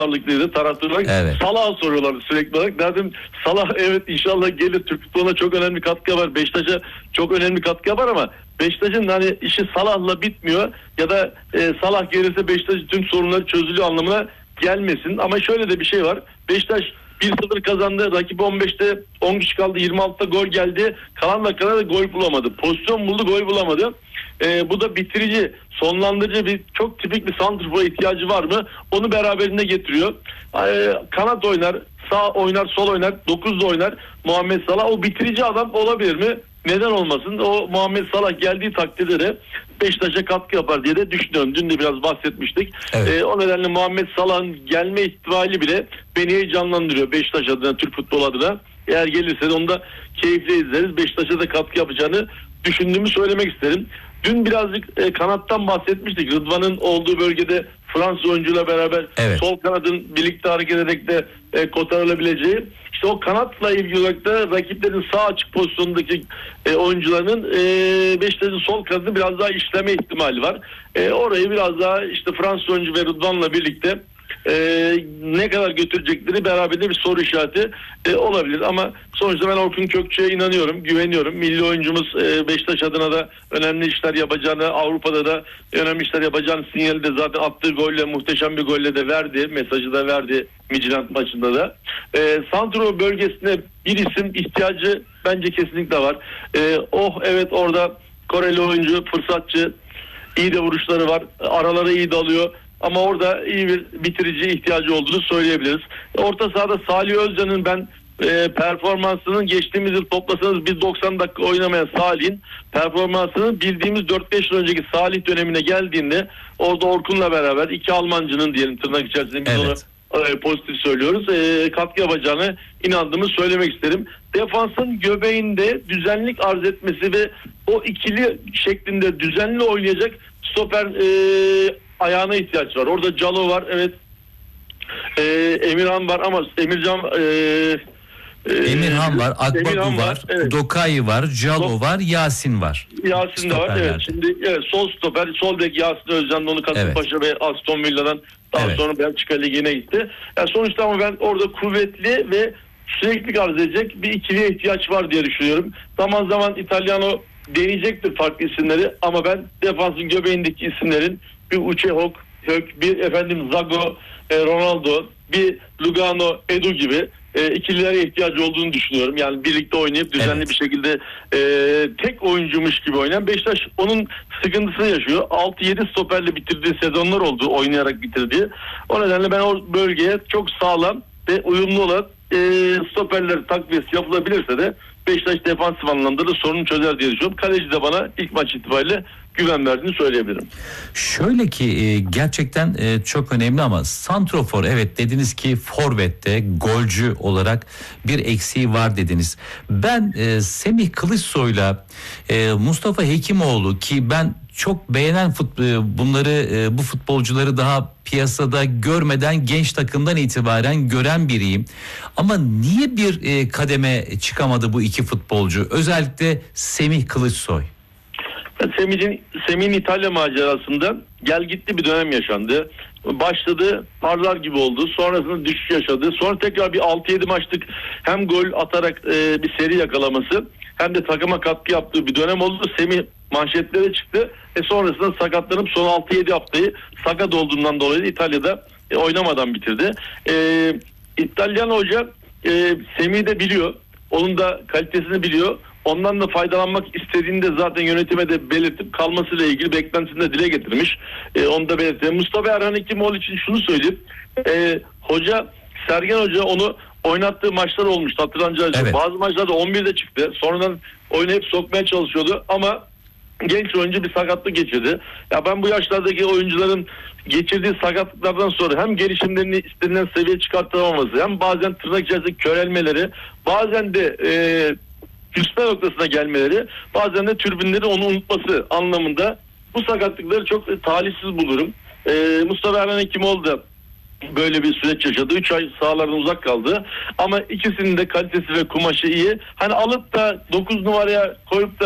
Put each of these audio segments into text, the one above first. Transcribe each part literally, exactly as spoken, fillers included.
ağırlıklıydı taraftar olarak. Evet. Salah'ı soruyorlardı sürekli olarak. Dedim Salah evet inşallah gelir. Türk futboluna çok önemli katkı var. Beşiktaş'a çok önemli katkı var ama Beşiktaş'ın hani işi Salah'la bitmiyor ya da e, Salah gelirse Beşiktaş'ın tüm sorunları çözülüyor anlamına gelmesin. Ama şöyle de bir şey var. Beşiktaş bir sıfır kazandı. Rakip on beşte on kişi kaldı. yirmi altıda gol geldi. Kalan dakikada gol bulamadı. Pozisyon buldu, gol bulamadı. Ee, bu da bitirici, sonlandırıcı bir çok tipik bir santrfora ihtiyacı var mı? Onu beraberinde getiriyor. Ee, kanat oynar, sağ oynar, sol oynar, dokuzda oynar. Muhammed Salah o bitirici adam olabilir mi? Neden olmasın? O Muhammed Salah geldiği takdirde de Beşiktaş'a katkı yapar diye de düşünüyorum. Dün de biraz bahsetmiştik. Evet. Ee, o nedenle Muhammed Salah'ın gelme ihtimali bile beni heyecanlandırıyor Beşiktaş adına, Türk futbol adına. Eğer gelirse de onu da keyifle izleriz. Beşiktaş'a da katkı yapacağını düşündüğümü söylemek isterim. Dün birazcık e, kanattan bahsetmiştik. Rıdvan'ın olduğu bölgede Fransız oyuncuyla beraber evet. sol kanadın birlikte hareket ederek de e, kotarılabileceği. İşte o kanatla ilgili olarak da rakiplerin sağ açık pozisyondaki e, oyuncuların e, Beşiktaş'ın sol kanadını biraz daha işleme ihtimali var. E, orayı biraz daha işte Fransız oyuncu ve Rıdvan'la birlikte Ee, ne kadar götürecekleri beraberinde bir soru işareti e, olabilir ama sonuçta ben Orkun Kökçe'ye inanıyorum, güveniyorum. Milli oyuncumuz e, Beşiktaş adına da önemli işler yapacağını, Avrupa'da da önemli işler yapacağını sinyali de zaten attığı golle, muhteşem bir golle de verdi, mesajı da verdi Midtjylland maçında da. E, Santro bölgesine bir isim ihtiyacı bence kesinlikle var. E, oh evet orada Koreli oyuncu, fırsatçı, iyi de vuruşları var, araları iyi dalıyor. Ama orada iyi bir bitirici ihtiyacı olduğunu söyleyebiliriz. Orta sahada Salih Özcan'ın ben e, performansının geçtiğimiz yıl toplasanız bir doksan dakika oynamayan Salih'in performansının bildiğimiz dört beş yıl önceki Salih dönemine geldiğinde orada Orkun'la beraber iki Almancının diyelim tırnak içerisinde biz evet. onu e, pozitif söylüyoruz. E, katkı yapacağını inandığımı söylemek isterim. Defansın göbeğinde düzenlik arz etmesi ve o ikili şeklinde düzenli oynayacak stoper e, ayağına ihtiyaç var. Orada Calo var, evet. Ee, Emirhan var ama Emircan e, e, Emirhan var, Akbabu var, var evet. Dokai var, Calo so, var, Yasin var. Yasin de var, evet. Şimdi evet, sol stoper, sol bek Yasin Özcan onu Kasımpaşa evet. ve Aston Villa'dan daha evet. sonra Belçika Ligi'ne gitti. Yani sonuçta ama ben orada kuvvetli ve sürekli arz edecek bir ikiliye ihtiyaç var diye düşünüyorum. Zaman zaman İtalyano deneyecektir farklı isimleri ama ben defansın göbeğindeki isimlerin bir Uçehok, Hök, bir efendim Zago, e, Ronaldo, bir Lugano, Edu gibi e, ikililere ihtiyacı olduğunu düşünüyorum. Yani birlikte oynayıp düzenli evet. bir şekilde e, tek oyuncumuş gibi oynayan Beşiktaş onun sıkıntısını yaşıyor. altı yedi stoperle bitirdiği sezonlar oldu, oynayarak bitirdiği. O nedenle ben o bölgeye çok sağlam ve uyumlu olan e, stoperler takviyesi yapılabilirse de Beşiktaş defansif anlamda da sorunu çözer diye düşünüyorum. Kaleci de bana ilk maç itibariyle güven verdiğini söyleyebilirim. Şöyle ki gerçekten çok önemli ama santrofor evet dediniz ki forvette golcü olarak bir eksiği var dediniz. Ben Semih Kılıçsoy'la Mustafa Hekimoğlu ki ben çok beğenen futbol, bunları bu futbolcuları daha piyasada görmeden genç takımdan itibaren gören biriyim. Ama niye bir kademe çıkamadı bu iki futbolcu? Özellikle Semih Kılıçsoy. Semih'in Semih'in İtalya macerasında gel gitti bir dönem yaşandı. Başladı, parlar gibi oldu. Sonrasında düşüş yaşadı. Sonra tekrar bir altı yedi maçlık hem gol atarak e, bir seri yakalaması hem de takıma katkı yaptığı bir dönem oldu. Semih manşetlere çıktı. E sonrasında sakatlanıp son altı yedi haftayı sakat olduğundan dolayı İtalya'da e, oynamadan bitirdi. E, İtalyan hoca e, Semih'i de biliyor. Onun da kalitesini biliyor. Ondan da faydalanmak istediğini de zaten yönetime de belirtip kalmasıyla ilgili beklentisini de dile getirmiş. E, onu da belirtiyor. Mustafa Erhan Hekimoğlu için şunu söyleyeyim. E, hoca, Sergen Hoca onu oynattığı maçlar olmuştu. Hatırlanacağı evet. Bazı maçlarda on birde çıktı. Sonradan oyunu hep sokmaya çalışıyordu ama genç oyuncu bir sakatlık geçirdi. Ya ben bu yaşlardaki oyuncuların geçirdiği sakatlıklardan sonra hem gelişimlerini istenilen seviyeye çıkartamaması hem bazen tırnak içerisinde körelmeleri bazen de e, küsme noktasına gelmeleri bazen de türbinleri onu unutması anlamında bu sakatlıkları çok talihsiz bulurum. Ee, Mustafa Erhan Hekimoğlu da böyle bir süreç yaşadı. üç ay sahalardan uzak kaldı. Ama ikisinin de kalitesi ve kumaşı iyi. Hani alıp da dokuz numaraya koyup da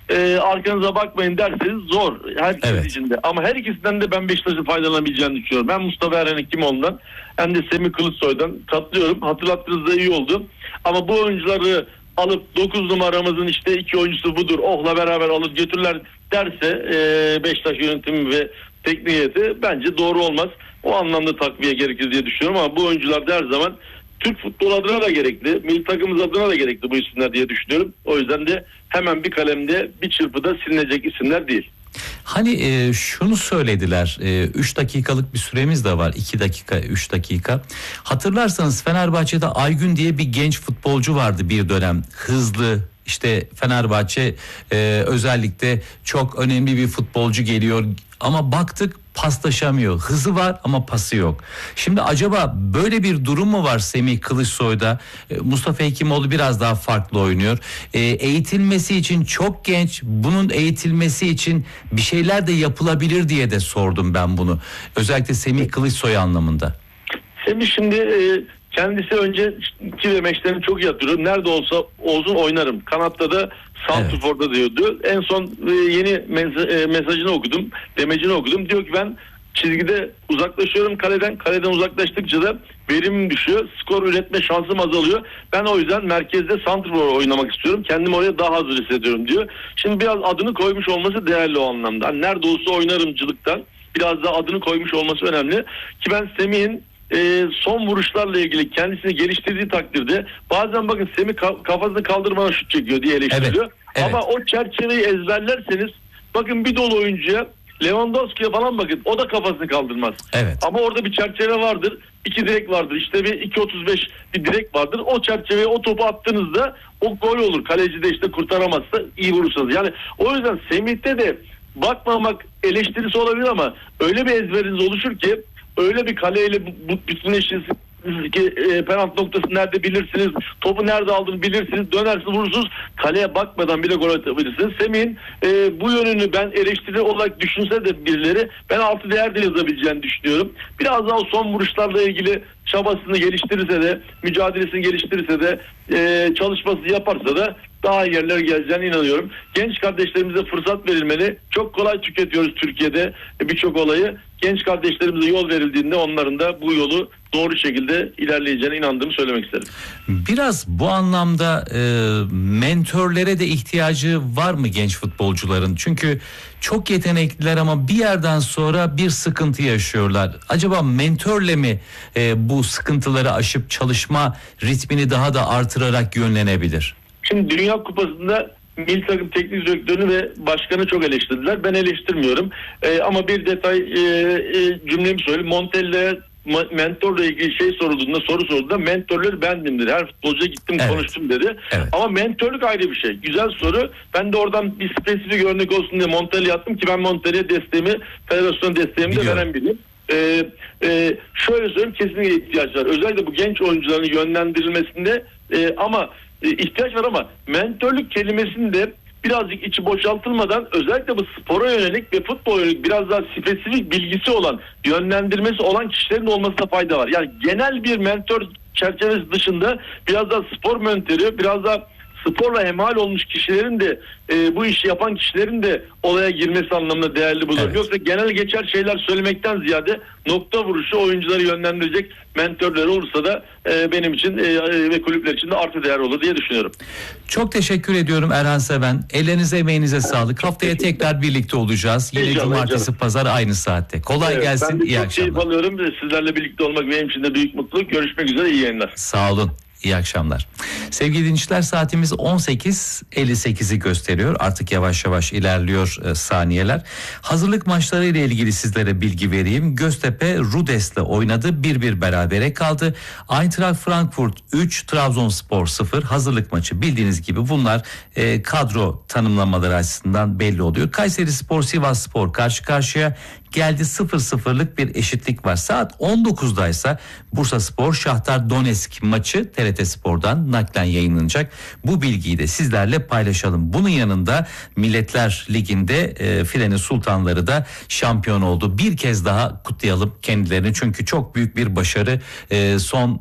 e, arkanıza bakmayın derseniz zor. Herkes Evet. içinde. Ama her ikisinden de ben Beşiktaş'ın faydalanabileceğini düşünüyorum. Ben Mustafa Eren'in kim olduğundan hem de Semih Kılıçsoy'dan katılıyorum. Hatırlattığınızda iyi oldu. Ama bu oyuncuları alıp dokuz numaramızın işte iki oyuncusu budur, ohla beraber alıp götürürler derse e, Beşiktaş yönetimi ve teknik heyeti bence doğru olmaz. O anlamda takviye gerekir diye düşünüyorum ama bu oyuncular da her zaman Türk futbol adına da gerekli, milli takımımız adına da gerekli bu isimler diye düşünüyorum. O yüzden de hemen bir kalemde bir çırpıda silinecek isimler değil. Hani e, şunu söylediler, üç dakikalık bir süremiz de var, iki dakika üç dakika. Hatırlarsanız Fenerbahçe'de Aygün diye bir genç futbolcu vardı bir dönem, hızlı. İşte Fenerbahçe e, özellikle çok önemli bir futbolcu geliyor ama baktık paslaşamıyor. Hızı var ama pası yok. Şimdi acaba böyle bir durum mu var Semih Kılıçsoy'da? E, Mustafa Hekimoğlu biraz daha farklı oynuyor. E, eğitilmesi için çok genç. Bunun eğitilmesi için bir şeyler de yapılabilir diye de sordum ben bunu. Özellikle Semih Kılıçsoy anlamında. Semih şimdi e, kendisi önce iki demeçlerini çok iyi hatırlıyorum. Nerede olsa olsun oynarım. Kanatta da Santrfor'da evet. diyordu. En son e, yeni mez- e, mesajını okudum. Demecini okudum. Diyor ki ben çizgide uzaklaşıyorum kaleden. Kaleden uzaklaştıkça da verimim düşüyor. Skor üretme şansım azalıyor. Ben o yüzden merkezde Santrfor oynamak istiyorum. Kendimi oraya daha hazır hissediyorum diyor. Şimdi biraz adını koymuş olması değerli o anlamda. Yani nerede olsa oynarımcılıktan biraz daha adını koymuş olması önemli. Ki ben Semih'in e, son vuruşlarla ilgili kendisini geliştirdiği takdirde bazen bakın Semih kafasını kaldırmadan şut çekiyor diye eleştiriyor. Evet, evet. Ama o çerçeveyi ezberlerseniz bakın bir dolu oyuncuya Lewandowski'ye falan bakın o da kafasını kaldırmaz. Evet. Ama orada bir çerçeve vardır. iki direk vardır. İşte bir iki otuz beş bir direk vardır. O çerçeveye o topu attığınızda o gol olur. Kaleci de işte kurtaramazsa iyi vurursanız. Yani o yüzden Semih'te de bakmamak eleştirisi olabilir ama öyle bir ezberiniz oluşur ki öyle bir kaleyle bütünleşirsiniz ki e, penaltı noktası nerede bilirsiniz, topu nerede aldığını bilirsiniz, dönersiniz vurursunuz, kaleye bakmadan bile gol atabilirsiniz. Semih'in e, bu yönünü ben eleştiri olarak düşünse de birileri ben altı değer de yazabileceğini düşünüyorum. Biraz daha son vuruşlarla ilgili çabasını geliştirirse de, mücadelesini geliştirirse de, e, çalışması yaparsa da daha iyi yerlere geleceğine inanıyorum. Genç kardeşlerimize fırsat verilmeli. Çok kolay tüketiyoruz Türkiye'de birçok olayı. Genç kardeşlerimize yol verildiğinde onların da bu yolu doğru şekilde ilerleyeceğine inandığımı söylemek isterim. Biraz bu anlamda e, mentörlere de ihtiyacı var mı genç futbolcuların? Çünkü çok yetenekliler ama bir yerden sonra bir sıkıntı yaşıyorlar. Acaba mentörle mi e, bu sıkıntıları aşıp çalışma ritmini daha da artırarak yönlenebilir? Şimdi Dünya Kupası'nda milli takım teknik direktörünü ve başkanı çok eleştirdiler. Ben eleştirmiyorum. Ee, ama bir detay e, e, cümlemi söyleyeyim. Montella mentorla ilgili şey sorulduğunda, soru sorulduğunda mentörleri bendim dedi. Her futbolcuya gittim evet. konuştum dedi. Evet. Ama mentörlük ayrı bir şey. Güzel soru. Ben de oradan bir spesifik örnek olsun diye Montella'ya attım ki ben Montella'ya desteğimi, federasyon desteğimi de veren biriyim. Ee, e, şöyle söyleyeyim, kesinlikle ihtiyaç var. Özellikle bu genç oyuncuların yönlendirilmesinde e, ama e, ihtiyaç var ama mentörlük kelimesini de birazcık içi boşaltılmadan özellikle bu spora yönelik ve futbol yönelik biraz daha spesifik bilgisi olan, yönlendirmesi olan kişilerin olmasına fayda var. Yani genel bir mentor çerçevesi dışında biraz daha spor mentörü, biraz daha sporla hemhal olmuş kişilerin de e, bu işi yapan kişilerin de olaya girmesi anlamında değerli bulur. Evet. Yoksa genel geçer şeyler söylemekten ziyade nokta vuruşu oyuncuları yönlendirecek mentörler olursa da e, benim için e, ve kulüpler için de artı değer olur diye düşünüyorum. Çok teşekkür ediyorum Erhan Seven. Ellerinize emeğinize sağlık. Haftaya tekrar birlikte olacağız. Yine İnşallah, cumartesi canım. Pazar aynı saatte. Kolay evet, gelsin. Ben de iyi çok akşamlar. Keyif alıyorum. Sizlerle birlikte olmak benim için de büyük mutluluk. Görüşmek üzere. İyi yayınlar. Sağ olun. İyi akşamlar. Sevgili dinleyiciler, saatimiz on sekiz elli sekizi gösteriyor. Artık yavaş yavaş ilerliyor e, saniyeler. Hazırlık maçları ile ilgili sizlere bilgi vereyim. Göztepe Rudes'le oynadı. bir bir berabere kaldı. Eintracht Frankfurt üç, Trabzonspor sıfır. Hazırlık maçı bildiğiniz gibi bunlar e, kadro tanımlamaları açısından belli oluyor. Kayserispor Sivasspor karşı karşıya geldi, sıfır sıfırlık bir eşitlik var. Saat on dokuzdaysa Bursaspor Şahtar Donetsk maçı T R T Spor'dan naklen yayınlanacak. Bu bilgiyi de sizlerle paylaşalım. Bunun yanında Milletler Ligi'nde e, Filenin Sultanları da şampiyon oldu. Bir kez daha kutlayalım kendilerini çünkü çok büyük bir başarı. E, son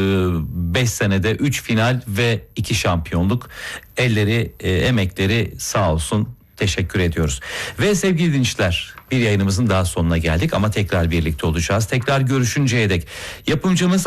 beş senede üç final ve iki şampiyonluk. Elleri, e, emekleri sağ olsun. Teşekkür ediyoruz. Ve sevgili dinleyiciler, bir yayınımızın daha sonuna geldik ama tekrar birlikte olacağız. Tekrar görüşünceye dek yapımcımız